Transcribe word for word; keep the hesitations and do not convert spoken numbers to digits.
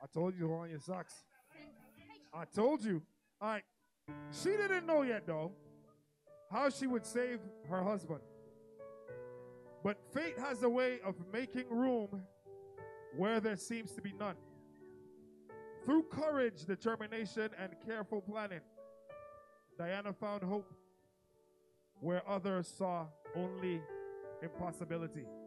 I told you to on your socks. I told you. All right. She didn't know yet, though, how she would save her husband. But fate has a way of making room where there seems to be none. Through courage, determination, and careful planning, Diana found hope where others saw only impossibility.